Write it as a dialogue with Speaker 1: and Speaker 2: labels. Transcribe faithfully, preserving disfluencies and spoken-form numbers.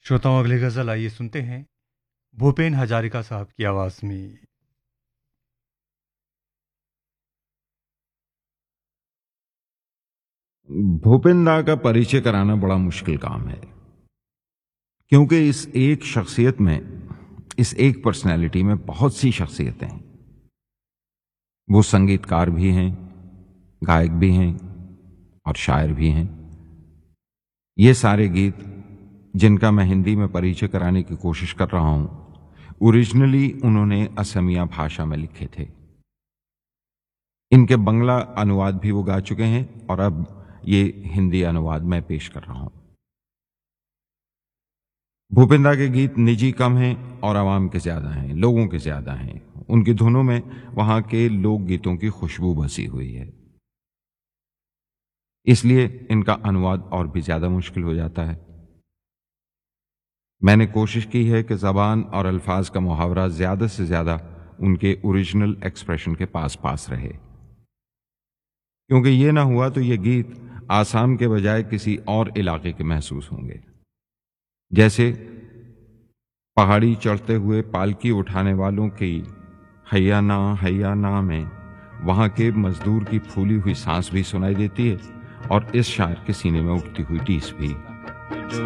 Speaker 1: श्रोताओं, अगली गजल आइए सुनते हैं भूपेन हजारिका साहब की आवाज में।
Speaker 2: भूपेन दा का परिचय कराना बड़ा मुश्किल काम है, क्योंकि इस एक शख्सियत में, इस एक पर्सनैलिटी में बहुत सी शख्सियतें हैं। वो संगीतकार भी हैं, गायक भी हैं और शायर भी हैं। ये सारे गीत जिनका मैं हिंदी में परिचय कराने की कोशिश कर रहा हूं, ओरिजिनली उन्होंने असमिया भाषा में लिखे थे। इनके बंगला अनुवाद भी वो गा चुके हैं और अब ये हिंदी अनुवाद मैं पेश कर रहा हूं। भूपेन दा के गीत निजी कम हैं और आवाम के ज्यादा हैं, लोगों के ज्यादा हैं। उनकी धुनों में वहां के लोक गीतों की खुशबू बसी हुई है, इसलिए इनका अनुवाद और भी ज्यादा मुश्किल हो जाता है। मैंने कोशिश की है कि जबान और अल्फाज का मुहावरा ज्यादा से ज्यादा उनके ओरिजिनल एक्सप्रेशन के पास पास रहे, क्योंकि ये ना हुआ तो ये गीत आसाम के बजाय किसी और इलाके के महसूस होंगे। जैसे पहाड़ी चढ़ते हुए पालकी उठाने वालों की हैया ना हैया ना में वहां के मजदूर की फूली हुई सांस भी सुनाई देती है और इस शायर के सीने में उठती हुई टीस भी।